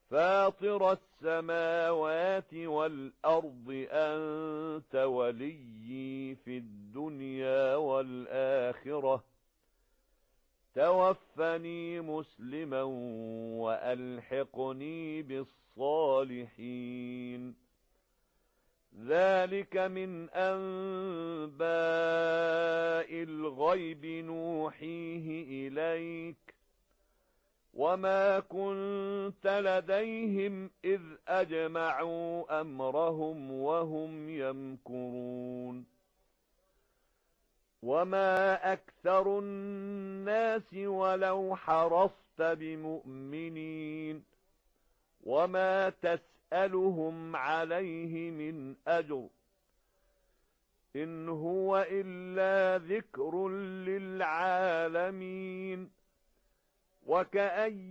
فاطر السماوات والأرض أنت وليي في الدنيا والآخرة توفني مسلما وألحقني بالصالحين ذلك من أنباء الغيب نوحيه إليك وما كنت لديهم إذ أجمعوا أمرهم وهم يمكرون وما أكثر الناس ولو حرصت بمؤمنين وما تسألهم عليه من أجر إن هو إلا ذكر للعالمين وكأي